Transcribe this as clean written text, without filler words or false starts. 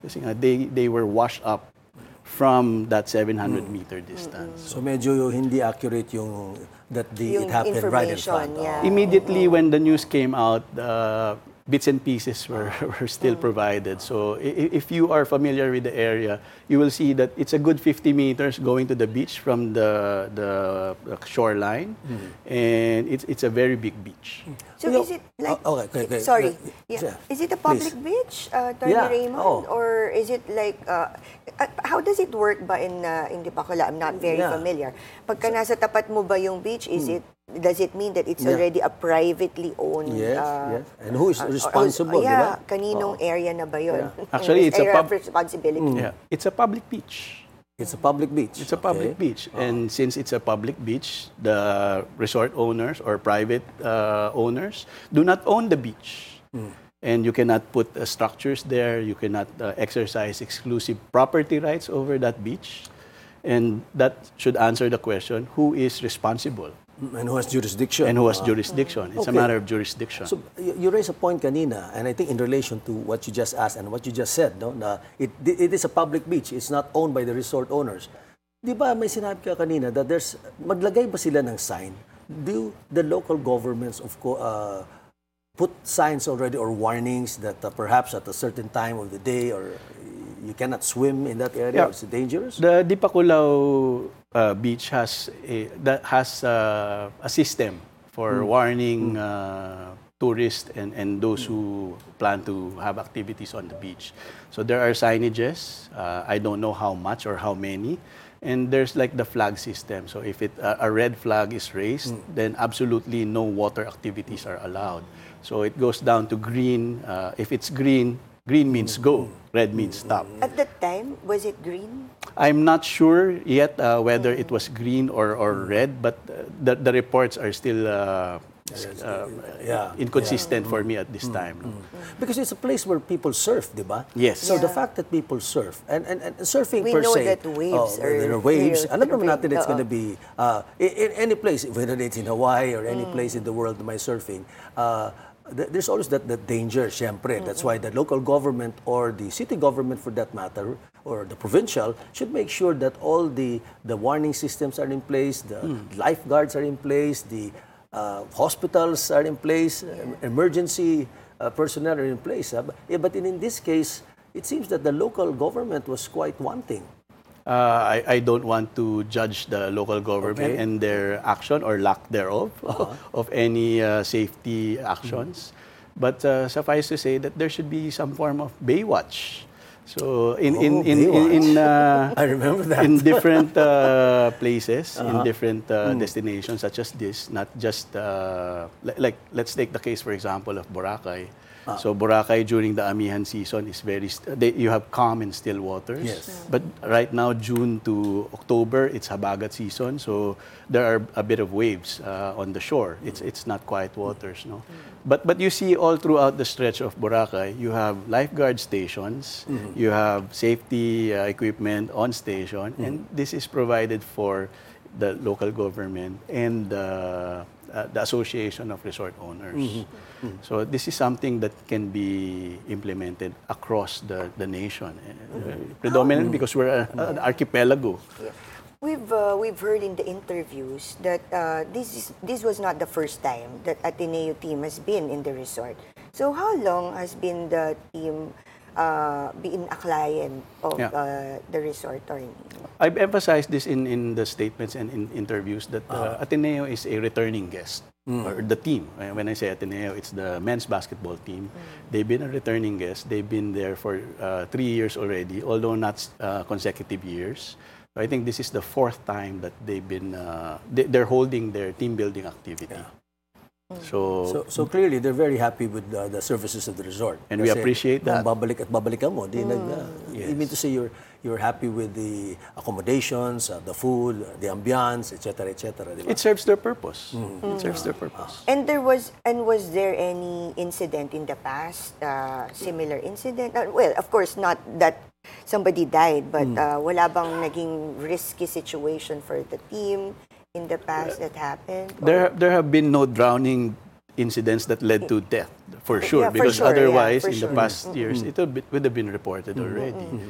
Kasi nga, they were washed up from that 700-meter distance. So medyo hindi accurate yung Yung it happened right in front. information, yeah. Immediately when the news came out, bits and pieces were still provided. So if you are familiar with the area, you will see that it's a good 50 meters going to the beach from the shoreline, and it's a very big beach. So is it like, okay. sorry, Yeah. is it a public Please. beach, Attorney Yeah. Raymond? Or is it like, how does it work ba in Dipakula? I'm not very Yeah. familiar. Pagka nasa tapat mo ba yung beach, does it mean that it's already a privately owned? Yes, yes. And who is responsible, di ba? Kaninong area na ba yun? Actually, it's a area of responsibility. Yeah, it's a public beach. It's a public beach. It's a public beach. And since it's a public beach, the resort owners or private owners do not own the beach. And you cannot put structures there. You cannot exercise exclusive property rights over that beach. And that should answer the question, who is responsible? And who has jurisdiction. And who has jurisdiction. It's a Okay. matter of jurisdiction. So you raise a point kanina, and I think in relation to what you just asked and what you just said, no, na it is a public beach. It's not owned by the resort owners. Di ba may sinabi ka kanina that maglagay ba sila ng sign? Do the local governments put signs already or warnings that perhaps at a certain time of the day or you cannot swim in that area? Yeah. It's dangerous? The Dipakulaw beach has a system for warning tourists and those who plan to have activities on the beach. So there are signages. I don't know how much or how many. And there's like the flag system. So if a red flag is raised, then absolutely no water activities are allowed. So it goes down to green. If it's green, green means go. Red means stop. At that time, was it green? I'm not sure yet whether it was green or red, but the reports are still inconsistent for me at this time. No? Because it's a place where people surf, di ba? Yes. So the Yeah. fact that people surf and surfing We per know se, that waves are there are waves. real. Alam naman natin it's going to be in any place, whether it's in Hawaii or any place in the world na may surfing. There's always that danger, syempre. That's why the local government or the city government, for that matter, or the provincial, should make sure that all the warning systems are in place, the lifeguards are in place, the hospitals are in place, emergency personnel are in place. But in this case, it seems that the local government was quite wanting. I don't want to judge the local government and their action or lack thereof of any safety actions. But suffice to say that there should be some form of Baywatch. So in I remember that. in different places, in different destinations such as this, not just like let's take the case, for example, of Boracay. So Boracay during the Amihan season is you have calm and still waters. Yes. But right now, June to October, it's Habagat season, so there are a bit of waves on the shore. It's not quiet waters, no. But you see all throughout the stretch of Boracay, you have lifeguard stations, you have safety equipment on station, and this is provided for the local government and the Association of Resort Owners. So this is something that can be implemented across the nation, predominantly because we're an archipelago. Yeah. We've heard in the interviews that this was not the first time that Ateneo team has been in the resort. So how long has been the team been a client of the resort? I've emphasized this in the statements and in interviews that Ateneo is a returning guest. Or the team. When I say Ateneo, it's the men's basketball team. They've been a returning guest. They've been there for 3 years already, although not consecutive years. So I think this is the fourth time that they've been they're holding their team building activity. So clearly they're very happy with the services of the resort. And we appreciate that. Kung babalik at babalikan mo, you mean to say you're happy with the accommodations, the food, the ambiance, etc., etc. It serves their purpose. It serves their purpose. And was there any incident in the past, similar incident? Well, of course, not that somebody died, but wala bang naging risky situation for the team in the past that happened? There have been no drowning incidents that led to death, for sure. Yeah, for Because sure, yeah, otherwise, for in the sure. past years, it would have been reported already.